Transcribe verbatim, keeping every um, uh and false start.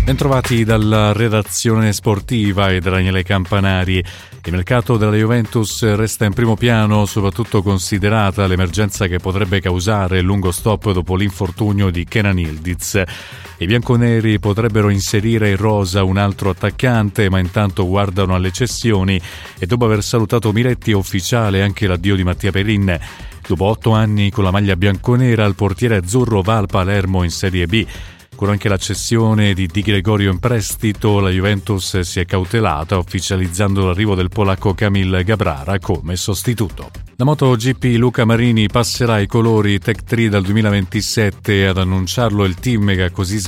Bentrovati dalla redazione sportiva e da Daniele Campanari. Il mercato della Juventus resta in primo piano, soprattutto considerata l'emergenza che potrebbe causare il lungo stop dopo l'infortunio di Kenan Yildiz. I bianconeri potrebbero inserire in rosa un altro attaccante, ma intanto guardano alle cessioni e dopo aver salutato Miretti è ufficiale anche l'addio di Mattia Perin. Dopo otto anni con la maglia bianconera, il portiere azzurro va al Palermo in Serie B. Con anche la cessione di Di Gregorio in prestito, la Juventus si è cautelata ufficializzando l'arrivo del polacco Kamil Gabrara come sostituto. La MotoGP Luca Marini passerà i colori Tech tre dal duemilaventisette. Ad annunciarlo il team che ha così